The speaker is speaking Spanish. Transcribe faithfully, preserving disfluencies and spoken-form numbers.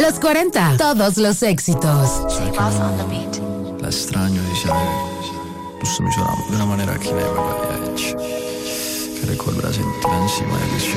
Los cuarenta, todos los éxitos. La extraño, dice tu stai mi suonando di una maniera che ne va che ricorda sentire insieme che